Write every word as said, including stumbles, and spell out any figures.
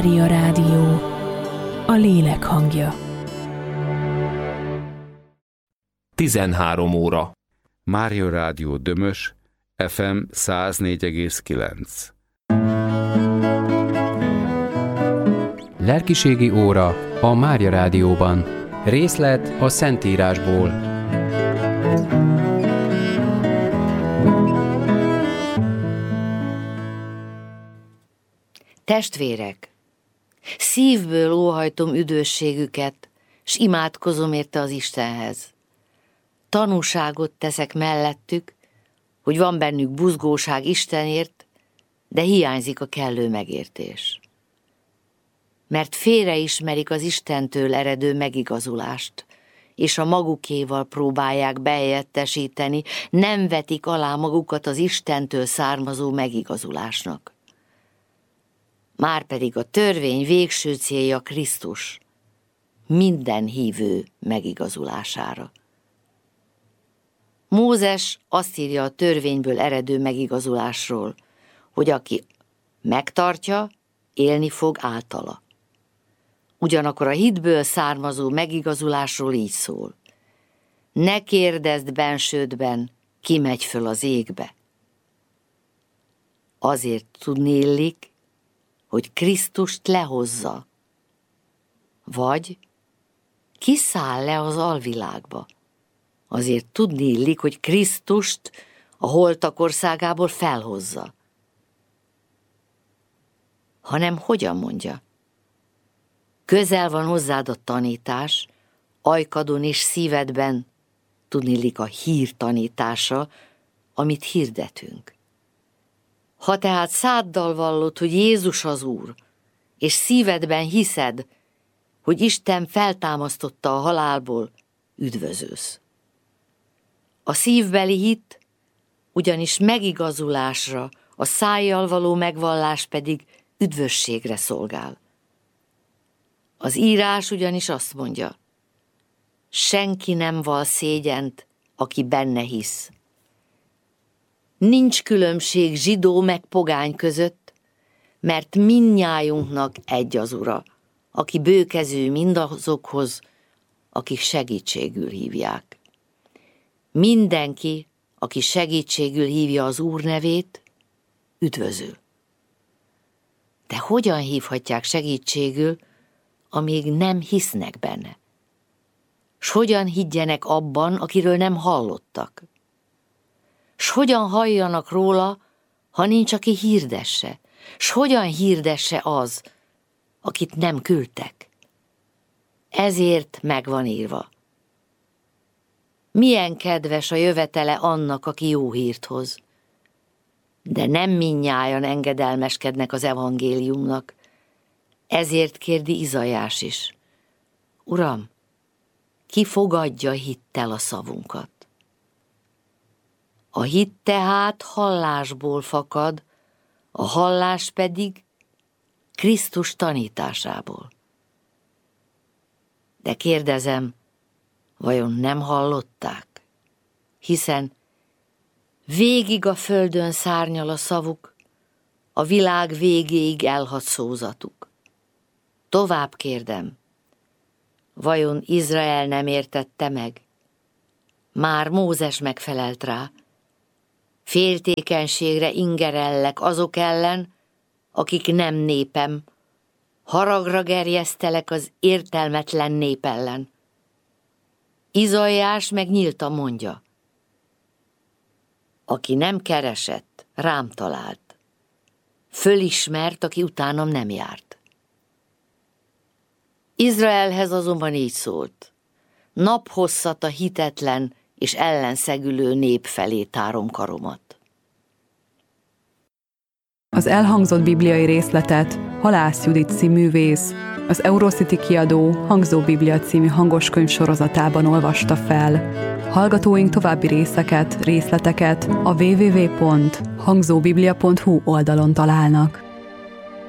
Mária Rádió, a lélek hangja. tizenhárom óra. Mária Rádió Dömös, ef em száz négy egész kilenc. Lelkiségi óra a Mária Rádióban. Részlet a Szentírásból. Testvérek, szívből óhajtom üdvösségüket, s imádkozom érte az Istenhez. Tanúságot teszek mellettük, hogy van bennük buzgóság Istenért, de hiányzik a kellő megértés. Mert félreismerik az Istentől eredő megigazulást, és a magukéval próbálják behelyettesíteni, nem vetik alá magukat az Istentől származó megigazulásnak. Márpedig a törvény végső célja Krisztus, minden hívő megigazulására. Mózes azt írja a törvényből eredő megigazulásról, hogy aki megtartja, élni fog általa. Ugyanakkor a hitből származó megigazulásról így szól: ne kérdezd bensődben, ki megy föl az égbe. Azért tudni illik, hogy Krisztust lehozza, vagy kiszáll le az alvilágba. Azért tudni illik, hogy Krisztust a holtak országából felhozza. Hanem hogyan mondja? Közel van hozzád a tanítás, ajkadon és szívedben, tudni illik a hír tanítása, amit hirdetünk. Ha tehát száddal vallod, hogy Jézus az Úr, és szívedben hiszed, hogy Isten feltámasztotta a halálból, üdvözölsz. A szívbeli hit ugyanis megigazulásra, a szájjal való megvallás pedig üdvösségre szolgál. Az írás ugyanis azt mondja: senki nem val szégyent, aki benne hisz. Nincs különbség zsidó meg pogány között, mert mindnyájunknak egy az Ura, aki bőkező mindazokhoz, akik segítségül hívják. Mindenki, aki segítségül hívja az Úr nevét, üdvözül. De hogyan hívhatják segítségül, amíg nem hisznek benne? S hogyan higgyenek abban, akiről nem hallottak? S hogyan halljanak róla, ha nincs, aki hirdesse? S hogyan hirdesse az, akit nem küldtek? Ezért megvan írva: milyen kedves a jövetele annak, aki jó hírt hoz. De nem mindnyájan engedelmeskednek az evangéliumnak. Ezért kérdi Izaiás is: Uram, ki fogadja hittel a szavunkat? A hit tehát hallásból fakad, a hallás pedig Krisztus tanításából. De kérdezem, vajon nem hallották? Hiszen végig a földön szárnyal a szavuk, a világ végéig elhat szózatuk. Tovább kérdem, vajon Izrael nem értette meg? Már Mózes megfelelt rá: féltékenységre ingerellek azok ellen, akik nem népem, haragra gerjesztelek az értelmetlen nép ellen. Izaiás meg nyíltan mondja: aki nem keresett, rám talált. Fölismert, aki utánam nem járt. Izraelhez azonban így szólt: naphosszat a hitetlen és ellenszegülő nép felé tárom karomat. Az elhangzott bibliai részletet Halász Judit cíművész, az Eurocity kiadó Hangzó Biblia című hangoskönyv sorozatában olvasta fel. Hallgatóink további részeket, részleteket a double-u double-u double-u pont hangzóbiblia pont hu oldalon találnak.